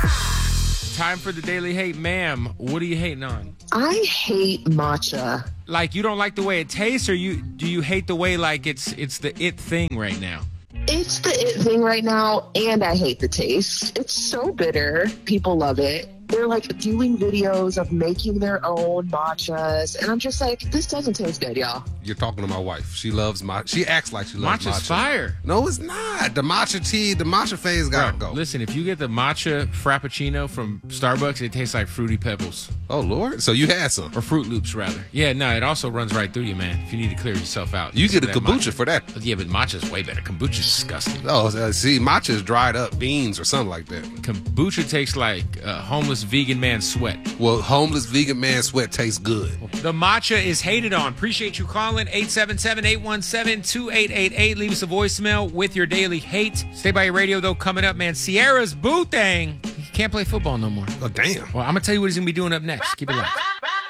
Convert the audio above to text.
Time for the Daily Hate. Ma'am, what are you hating on? I hate matcha. Like, you don't like the way it tastes, or do you hate the way, like, it's the it thing right now? It's the it thing right now, and I hate the taste. It's so bitter. People love it. They're like doing videos of making their own matchas, and I'm just like, this doesn't taste good, y'all. You're talking to my wife. She loves matcha. She acts like she loves matcha. Matcha's fire. No, it's not. The matcha tea, the matcha phase gotta go. Listen, if you get the matcha frappuccino from Starbucks, it tastes like Fruity Pebbles. Oh, Lord. So you had some. Or Fruit Loops, rather. Yeah, no, it also runs right through you, man, if you need to clear yourself out. You get a that kombucha for that. Yeah, but matcha's way better. Kombucha's disgusting. Oh, see, matcha is dried up beans or something like that. Kombucha tastes like homeless vegan man sweat. Well, homeless vegan man sweat tastes good. The matcha is hated on. Appreciate you calling. 877-817-2888. Leave us a voicemail with your daily hate. Stay by your radio, though. Coming up, man, Sierra's boo thing. He can't play football no more. Oh, damn. Well, I'm going to tell you what he's going to be doing up next. Keep it locked.